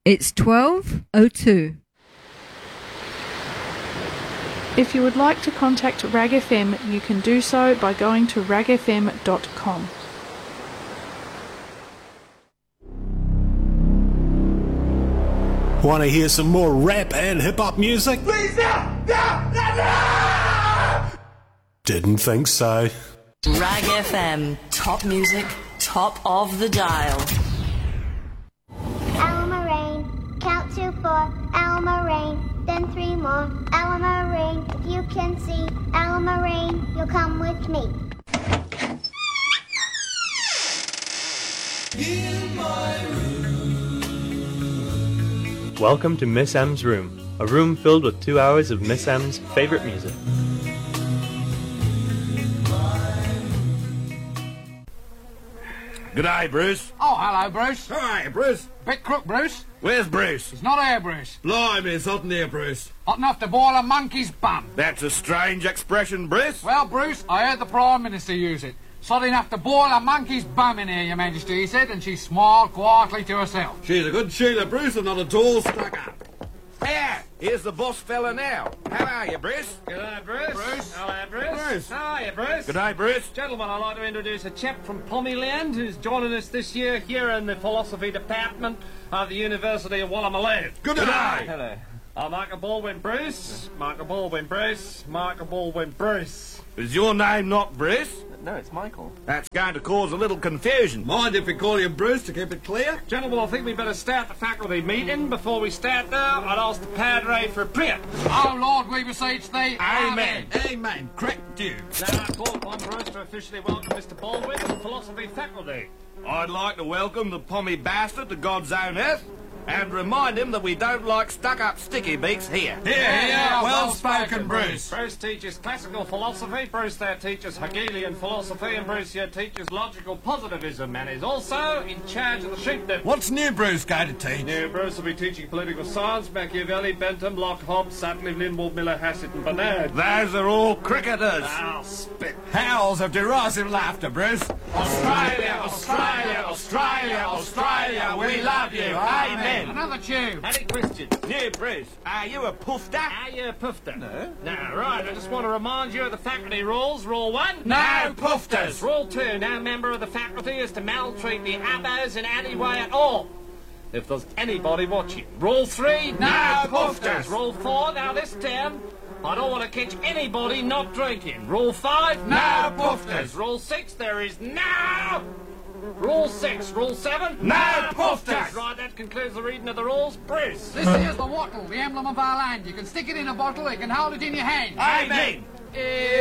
It's 12:02. If you would like to contact RAG FM, you can do so by going to ragfm.com. Want to hear some more rap and hip-hop music? Please, no! Didn't think so. RAG FM, top music, top of the dial. Alma Rain, count to 4, Alma Rain, then 3 more. Alma Rain, if you can see, Alma Rain, you'll come with me. In my room. Welcome to Miss M's room, a room filled with 2 hours of Miss M's favourite music. G'day, Bruce. Oh, hello, Bruce. Hi, Bruce. Bit crook, Bruce. Where's Bruce? It's not here, Bruce. Blimey, it's hot in here, Bruce. Hot enough to boil a monkey's bum. That's a strange expression, Bruce. Well, Bruce, I heard the Prime Minister use it. Hot enough to boil a monkey's bum in here, Your Majesty, he said, and she smiled quietly to herself. She's a good Sheila, Bruce, and not at all stuck up. Yeah, here's the boss fella now. How are you, Bruce? G'day, Bruce. Bruce. Hello, Bruce. Bruce. How are you, Bruce? G'day, Bruce. Gentlemen, I'd like to introduce a chap from Pommyland who's joining us this year here in the philosophy department of the University of Woolloomooloo. G'day. Hello. Michael Baldwin Bruce. Michael Baldwin Bruce. Michael Baldwin Bruce. Is your name not Bruce? No, it's Michael. That's going to cause a little confusion. Mind if we call you Bruce to keep it clear? Gentlemen, I think we better start the faculty meeting. Before we start, though, I'd ask the Padre for a prayer. Oh, Lord, we beseech thee. Amen. Amen. Correct you. Now, I call upon Bruce to officially welcome Mr. Baldwin to the philosophy faculty. I'd like to welcome the pommy bastard to God's own earth and remind him that we don't like stuck-up sticky beaks here. Yeah, well spoken, Bruce. Bruce teaches classical philosophy, Bruce there teaches Hegelian philosophy, and Bruce here teaches logical positivism, and is also in charge of the sheepdip. What's new Bruce going to teach? New Bruce will be teaching political science, Machiavelli, Bentham, Locke, Hobbes, Sutcliffe, Linwald, Miller, Hassett and Bernard. Those are all cricketers. I'll spit. Howls of derisive laughter, Bruce. Australia, Australia, Australia, Australia, we love you. Amen. Another tune. Any questions? New Bruce, are you a poofter? Are you a poofter? No. No, right. I just want to remind you of the faculty rules. Rule 1. No poofters. Rule 2. No member of the faculty is to maltreat the abbos in any way at all, if there's anybody watching. Rule 3. No poofters. Rule 4. Now this term, I don't want to catch anybody not drinking. Rule 5. No poofters. Rule 6. There is no... Rule 6. Rule 7. No poofters. Right, that concludes the reading of the rules. Bruce. This here's the wattle, the emblem of our land. You can stick it in a bottle, you can hold it in your hand. Amen.